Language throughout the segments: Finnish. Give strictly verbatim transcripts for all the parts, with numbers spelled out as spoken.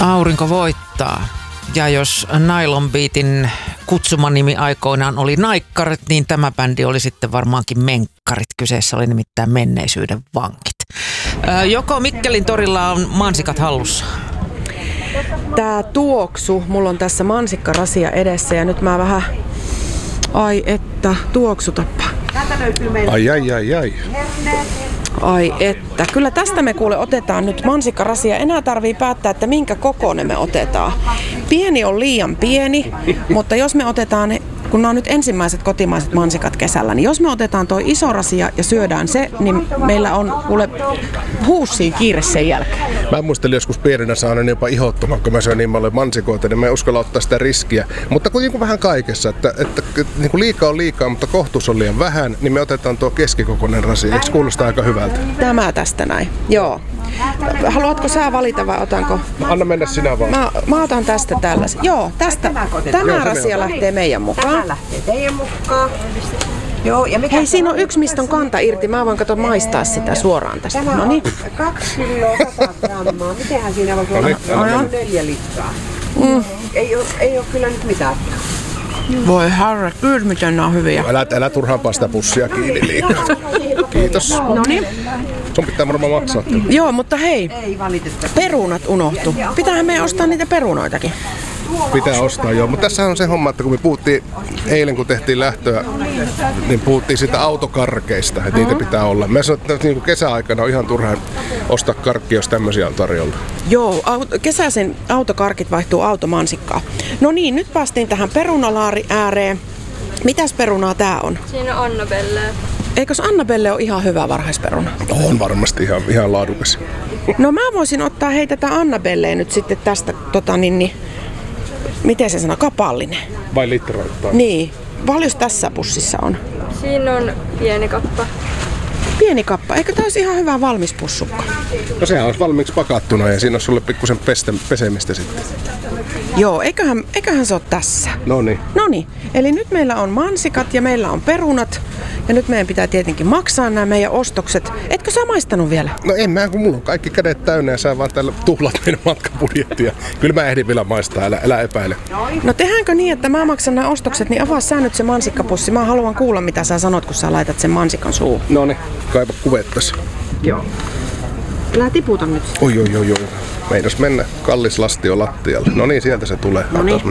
Aurinko voittaa. Ja jos Nylon Beatin kutsumanimi aikoinaan oli Naikkarit, niin tämä bändi oli sitten varmaankin Menkkarit. Kyseessä oli nimittäin menneisyyden vankit. Ää, joko Mikkelin torilla on mansikat hallussa? Tää tuoksu, mulla on tässä mansikkarasia edessä ja nyt mä vähän, ai että, tuoksutappa. Ai ai ai ai. Ai että, kyllä tästä me kuule otetaan nyt mansikkarasia. Enää tarvii päättää, että minkä kokoinen me otetaan. Pieni on liian pieni, mutta jos me otetaan, kun nämä on nyt ensimmäiset kotimaiset mansikat kesällä, niin jos me otetaan toi iso rasia ja syödään se, niin meillä on kuule huussiin kiire sen jälkeen. Mä muistelin joskus pienenä saanut jopa ihottumaan, kun mä söin niin paljon mansikoita, niin mä en uskalla ottaa sitä riskiä. Mutta kuitenkin vähän kaikessa, että, että niin kuin liikaa on liikaa, mutta kohtuus on liian vähän, niin me otetaan tuo keskikokoinen rasia. Eikö kuulostaa aika hyvältä? Tämä tästä näin, joo. Haluatko sä valita vai otanko? Anna mennä sinä vaan. Mä, mä otan tästä tällaisen. Joo, tästä. Tämä rasia lähtee meidän mukaan. Tämä lähtee teidän mukaan. Joo, ja mikä Hei, siinä on yksi, mistä on kanta irti. Mä voin katsoa maistaa sitä suoraan tästä. Tämä no niin. on kaksi kiloa sata grammaa. Mitenhän siinä voi olla? No niin. Neljä litraa. Mm. Ei ole, ei ole kyllä nyt mitään. Voi harra, kyllä miten nämä on hyviä. Älä, älä turhaan sitä pussia kiinni liikaa. Kiitos. No niin. Sun pitää varmaan maksaa. Joo, mutta hei, Ei valitettavasti. perunat unohtu. Pitäähän meidän ostaa niitä perunoitakin. Pitää ostaa, joo. Mutta tässä on se homma, että kun me puhuttiin eilen, kun tehtiin lähtöä, niin puhuttiin siitä autokarkeista, että niitä pitää olla. Mä sanoin, että niin kesäaikana on ihan turhaan ostaa karkkia, jos tämmöisiä on tarjolla. Joo, au- kesäisen autokarkit vaihtuu automansikkaan. No niin, nyt päästiin tähän perunalaari ääreen. Mitäs perunaa tää on? Siinä on Annabelle. Eikös Annabelle ole ihan hyvä varhaisperuna? On varmasti ihan, ihan laadukas. No mä voisin ottaa hei tätä Annabelleen nyt sitten tästä, tota niin, niin miten se sanoo, kapallinen. Vai litrauttaa? Niin, paljon tässä pussissa on? Siinä on pieni kappa. Pieni kappa, eikö tää olisi ihan hyvä valmis pussukka? No sehän olisi valmiiksi pakattuna ja siinä olisi sulle pikkusen pestä, pesemistä sitten. Joo, eiköhän, eiköhän se ole tässä. No niin. Noniin, eli nyt meillä on mansikat ja meillä on perunat. Ja nyt meidän pitää tietenkin maksaa nämä meidän ostokset. Etkö sä maistanut vielä? No en mä, kun mulla on kaikki kädet täynnä ja sä vaan täällä tuhlat meidän matkabudjettia. Kyllä mä ehdin vielä maistaa, älä, älä epäile. No tehdäänkö niin, että mä maksan nämä ostokset, niin avaa sä nyt se mansikkapussi. Mä haluan kuulla, mitä sä sanot, kun sä laitat sen mansikan suuhun. No niin, kaipa kuvettas. Joo. Älä tiputa nyt. Oi, oi, oi, oi. Meinas mennä kallis lastio lattialle. No niin, sieltä se tulee. Noniin.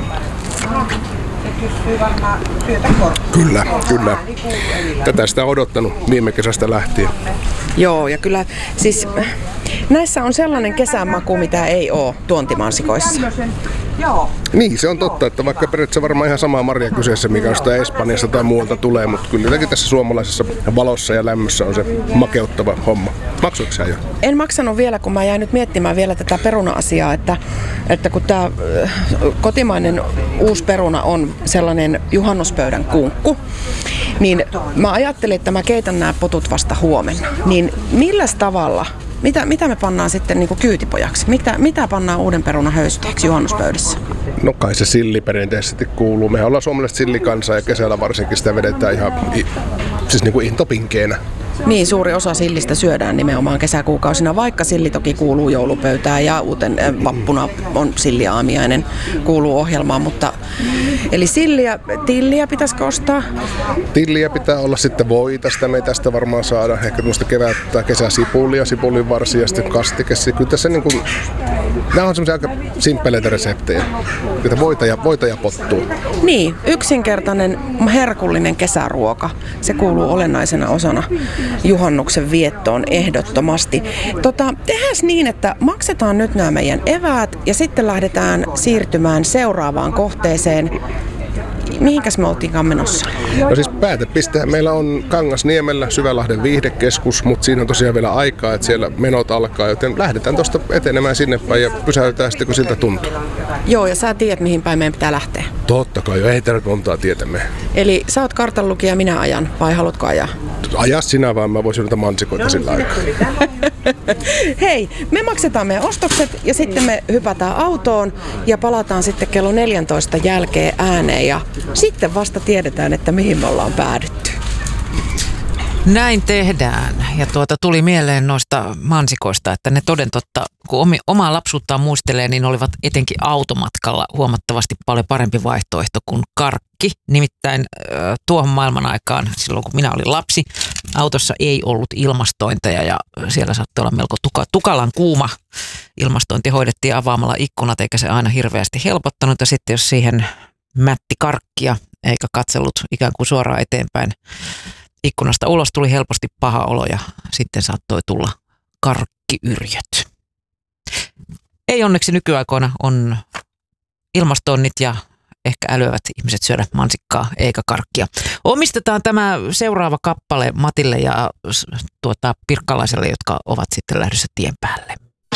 Kyllä, kyllä. Tätä sitä on odottanut viime kesästä lähtien. Joo, ja kyllä siis näissä on sellainen kesämaku, mitä ei oo tuontimansikoissa. Niin, se on totta, että vaikka periaatteessa varmaan ihan sama marja kyseessä, mikä jostain Espanjasta tai muualta tulee, mutta kyllä jotenkin tässä suomalaisessa valossa ja lämmössä on se makeuttava homma. Maksoitko sä jo? En maksanut vielä, kun mä jäin nyt miettimään vielä tätä peruna-asiaa, että, että kun tämä kotimainen uusi peruna on sellainen juhannuspöydän kunkku, niin mä ajattelin, että mä keitän nämä potut vasta huomenna. Niin milläs tavalla, mitä, mitä me pannaan sitten niin kuin kyytipojaksi? Mitä, mitä pannaan uuden perunan höysteeksi juhannuspöydässä? No kai se silli perinteisesti kuuluu. Mehän ollaan suomalaiset sillikansa ja kesällä varsinkin sitä vedetään ihan siis niin kuin intopinkeenä. Niin, suuri osa sillistä syödään nimenomaan kesäkuukausina, vaikka silli toki kuuluu joulupöytään ja uuten vappuna on silliaamiainen, kuuluu ohjelmaan, mutta eli silliä, tilliä pitäisikö ostaa? Tilliä pitää olla, sitten voita, sitä me ei tästä varmaan saada. Ehkä tämmöistä kevät- tai kesäsipulia, sipulin varsia ja sitten kastikesi. Kyllä tässä niin kuin, nämä on semmoisia aika simppeleitä reseptejä, että voita ja, voita ja pottua. Niin, yksinkertainen, herkullinen kesäruoka, se kuuluu olennaisena osana juhannuksen viettoon ehdottomasti. Tota, tehdään niin, että maksetaan nyt nämä meidän eväät ja sitten lähdetään siirtymään seuraavaan kohteeseen. Mihinkäs me oltiinkaan menossa? No siis päätepistehän meillä on Kangasniemellä Syvälahden viihdekeskus, mutta siinä on tosiaan vielä aikaa, että siellä menot alkaa, joten lähdetään tuosta etenemään sinne päin ja pysäytetään sitten, kun siltä tuntuu. Joo, ja sä tiedät, mihin päin meidän pitää lähteä. Totta kai, jo ei tarvitse montaa tietämme. Eli sä oot kartanlukija, minä ajan, vai haluatko ajaa? Aja sinä vaan, mä voisin ottaa mansikoita sillä aikaa. Hei, me maksetaan meidän ostokset ja sitten me hypätään autoon ja palataan sitten kello neljäntoista jälkeen ääneen ja sitten vasta tiedetään, että mihin me ollaan päädytty. Näin tehdään. Ja tuota tuli mieleen noista mansikoista, että ne toden totta, kun omi, omaa lapsuuttaan muistelee, niin olivat etenkin automatkalla huomattavasti paljon parempi vaihtoehto kuin karkki. Nimittäin tuohon maailman aikaan, silloin kun minä olin lapsi, autossa ei ollut ilmastointeja ja siellä saattoi olla melko tuka, tukalan kuuma. Ilmastointi hoidettiin avaamalla ikkunat, eikä se aina hirveästi helpottanut. Ja sitten jos siihen mätti karkkia eikä katsellut ikään kuin suoraan eteenpäin ikkunasta ulos, tuli helposti paha olo ja sitten saattoi tulla karkkiyrjöt. Ei onneksi nykyaikoina on ilmastoinnit ja ehkä älyävät ihmiset syödä mansikkaa eikä karkkia. Omistetaan tämä seuraava kappale Matille ja tuota, pirkkalaiselle, jotka ovat sitten lähdössä tien päälle.